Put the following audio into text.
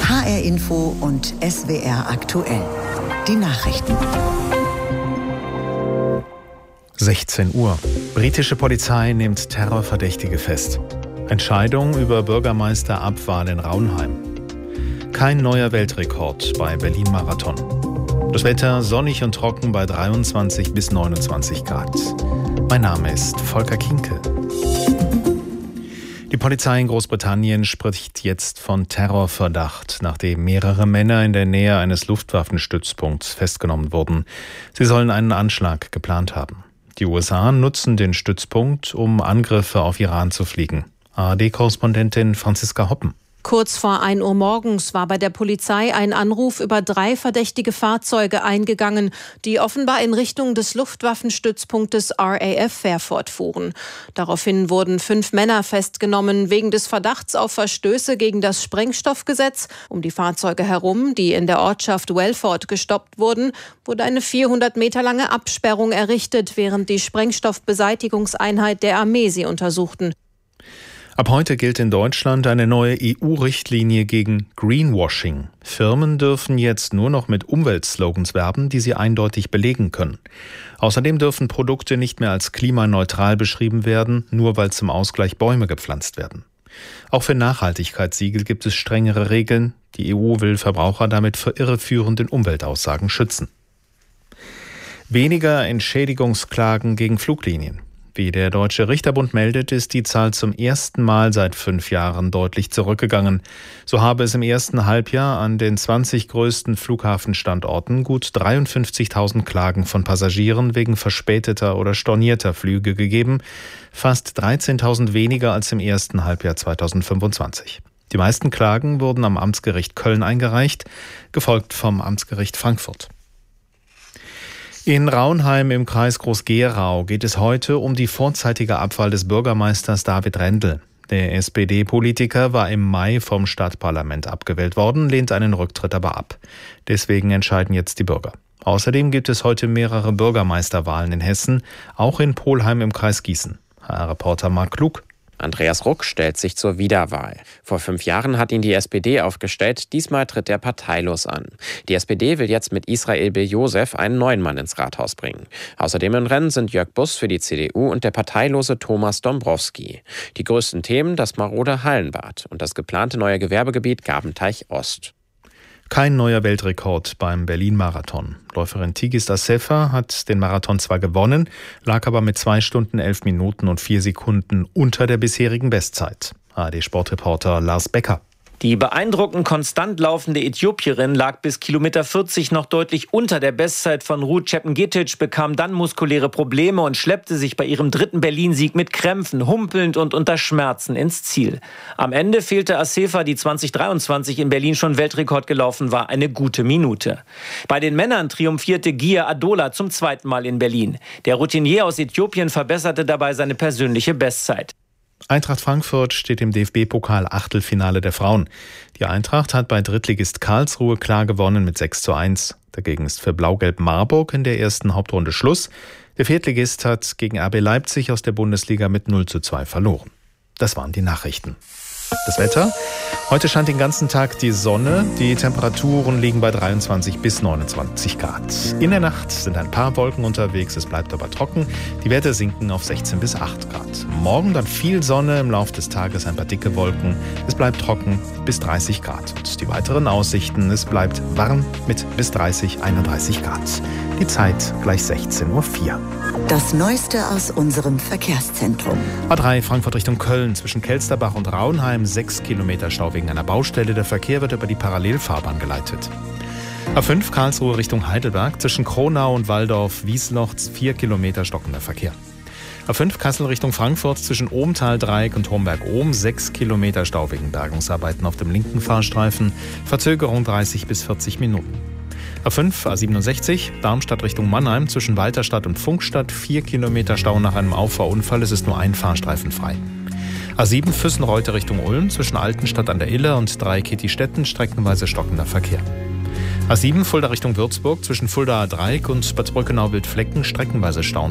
HR Info und SWR aktuell. Die Nachrichten. 16 Uhr. Britische Polizei nimmt Terrorverdächtige fest. Entscheidung über Bürgermeisterabwahl in Raunheim. Kein neuer Weltrekord bei Berlin-Marathon. Das Wetter sonnig und trocken bei 23 bis 29 Grad. Mein Name ist Volker Kinkel. Die Polizei in Großbritannien spricht jetzt von Terrorverdacht, nachdem mehrere Männer in der Nähe eines Luftwaffenstützpunkts festgenommen wurden. Sie sollen einen Anschlag geplant haben. Die USA nutzen den Stützpunkt, um Angriffe auf Iran zu fliegen. ARD-Korrespondentin Franziska Hoppen. Kurz vor 1 Uhr morgens war bei der Polizei ein Anruf über 3 verdächtige Fahrzeuge eingegangen, die offenbar in Richtung des Luftwaffenstützpunktes RAF Fairford fuhren. Daraufhin wurden 5 Männer festgenommen wegen des Verdachts auf Verstöße gegen das Sprengstoffgesetz. Um die Fahrzeuge herum, die in der Ortschaft Welford gestoppt wurden, wurde eine 400 Meter lange Absperrung errichtet, während die Sprengstoffbeseitigungseinheit der Armee sie untersuchten. Ab heute gilt in Deutschland eine neue EU-Richtlinie gegen Greenwashing. Firmen dürfen jetzt nur noch mit Umweltslogans werben, die sie eindeutig belegen können. Außerdem dürfen Produkte nicht mehr als klimaneutral beschrieben werden, nur weil zum Ausgleich Bäume gepflanzt werden. Auch für Nachhaltigkeitssiegel gibt es strengere Regeln. Die EU will Verbraucher damit vor irreführenden Umweltaussagen schützen. Weniger Entschädigungsklagen gegen Fluglinien. Wie der Deutsche Richterbund meldet, ist die Zahl zum ersten Mal seit 5 Jahren deutlich zurückgegangen. So habe es im ersten Halbjahr an den 20 größten Flughafenstandorten gut 53.000 Klagen von Passagieren wegen verspäteter oder stornierter Flüge gegeben, fast 13.000 weniger als im ersten Halbjahr 2025. Die meisten Klagen wurden am Amtsgericht Köln eingereicht, gefolgt vom Amtsgericht Frankfurt. In Raunheim im Kreis Groß-Gerau geht es heute um die vorzeitige Abwahl des Bürgermeisters David Rendel. Der SPD-Politiker war im Mai vom Stadtparlament abgewählt worden, lehnt einen Rücktritt aber ab. Deswegen entscheiden jetzt die Bürger. Außerdem gibt es heute mehrere Bürgermeisterwahlen in Hessen, auch in Polheim im Kreis Gießen. HR-Reporter Marc Klug. Andreas Ruck stellt sich zur Wiederwahl. Vor 5 Jahren hat ihn die SPD aufgestellt, diesmal tritt er parteilos an. Die SPD will jetzt mit Israel Bel-Josef einen neuen Mann ins Rathaus bringen. Außerdem im Rennen sind Jörg Buss für die CDU und der parteilose Thomas Dombrowski. Die größten Themen: das marode Hallenbad und das geplante neue Gewerbegebiet Gabenteich Ost. Kein neuer Weltrekord beim Berlin-Marathon. Läuferin Tigist Assefa hat den Marathon zwar gewonnen, lag aber mit 2 Stunden 11 Minuten und 4 Sekunden unter der bisherigen Bestzeit. ARD-Sportreporter Lars Becker. Die beeindruckend konstant laufende Äthiopierin lag bis Kilometer 40 noch deutlich unter der Bestzeit von Ruth Chepngetich, bekam dann muskuläre Probleme und schleppte sich bei ihrem 3. Berlin-Sieg mit Krämpfen, humpelnd und unter Schmerzen ins Ziel. Am Ende fehlte Assefa, die 2023 in Berlin schon Weltrekord gelaufen war, eine gute Minute. Bei den Männern triumphierte Gia Adola zum 2. Mal in Berlin. Der Routinier aus Äthiopien verbesserte dabei seine persönliche Bestzeit. Eintracht Frankfurt steht im DFB-Pokal-Achtelfinale der Frauen. Die Eintracht hat bei Drittligist Karlsruhe klar gewonnen mit 6:1. Dagegen ist für Blau-Gelb Marburg in der ersten Hauptrunde Schluss. Der Viertligist hat gegen RB Leipzig aus der Bundesliga mit 0:2 verloren. Das waren die Nachrichten. Das Wetter. Heute scheint den ganzen Tag die Sonne. Die Temperaturen liegen bei 23 bis 29 Grad. In der Nacht sind ein paar Wolken unterwegs, es bleibt aber trocken. Die Werte sinken auf 16 bis 8 Grad. Morgen dann viel Sonne, im Laufe des Tages ein paar dicke Wolken. Es bleibt trocken bis 30 Grad. Und die weiteren Aussichten: es bleibt warm mit bis 30, 31 Grad. Die Zeit gleich 16:04 Uhr. Das Neueste aus unserem Verkehrszentrum. A3 Frankfurt Richtung Köln zwischen Kelsterbach und Raunheim 6 Kilometer Stau wegen einer Baustelle. Der Verkehr wird über die Parallelfahrbahn geleitet. A5 Karlsruhe Richtung Heidelberg zwischen Kronau und Waldorf-Wiesloch 4 Kilometer stockender Verkehr. A5 Kassel Richtung Frankfurt zwischen Ohmtal-Dreieck und Homberg-Ohm 6 Kilometer Stau wegen Bergungsarbeiten auf dem linken Fahrstreifen. Verzögerung 30 bis 40 Minuten. A5 A67 Darmstadt Richtung Mannheim zwischen Walterstadt und Funkstadt 4 Kilometer Stau nach einem Auffahrunfall. Es ist nur ein Fahrstreifen frei. A7 Füssenreute Richtung Ulm zwischen Altenstadt an der Iller und Dreieckettistetten streckenweise stockender Verkehr. A7 Fulda Richtung Würzburg zwischen Fuldaer Dreieck und Bad Brückenau-Wildflecken streckenweise Stau.